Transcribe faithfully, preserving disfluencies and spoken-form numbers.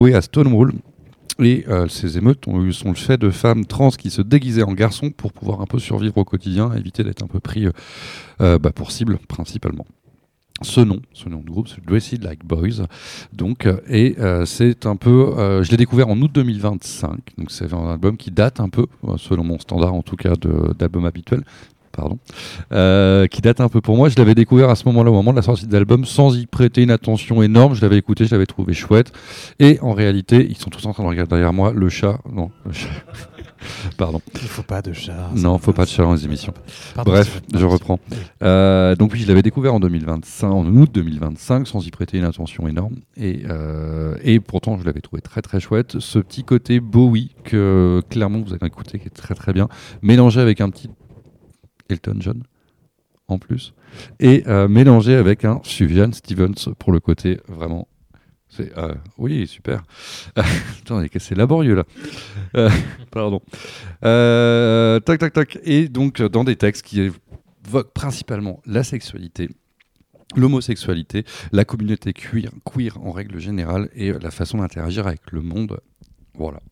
Oui, à Stonewall. Et euh, ces émeutes ont eu, sont le fait de femmes trans qui se déguisaient en garçons pour pouvoir un peu survivre au quotidien, éviter d'être un peu pris euh, euh, bah, pour cible principalement. Ce nom, ce nom de groupe, c'est Dressed Like Boys. Donc, euh, et euh, c'est un peu, euh, je l'ai découvert en août deux mille vingt-cinq. Donc c'est un album qui date un peu, euh, selon mon standard en tout cas de, d'album habituel. Pardon, euh, qui date un peu pour moi. Je l'avais découvert à ce moment-là, au moment de la sortie de l'album, sans y prêter une attention énorme. Je l'avais écouté, je l'avais trouvé chouette. Et en réalité, ils sont tous en train de regarder derrière moi le chat. Non, le chat. Pardon. Il faut pas de chat. Non, faut pas de chat dans les émissions. Pardon, Bref, je reprends. Oui. Euh, donc oui, je l'avais découvert en deux mille vingt-cinq, en août deux mille vingt-cinq, sans y prêter une attention énorme. Et, euh, et pourtant, je l'avais trouvé très très chouette. Ce petit côté Bowie que clairement vous avez écouté, qui est très très bien, mélangé avec un petit Elton John en plus, et euh, mélangé avec un Sufjan Stevens pour le côté vraiment. C'est, euh, oui, super. Attends, c'est laborieux là. Euh, pardon. Euh, tac, tac, tac. Et donc, dans des textes qui évoquent principalement la sexualité, l'homosexualité, la communauté queer, queer en règle générale, et la façon d'interagir avec le monde. Voilà.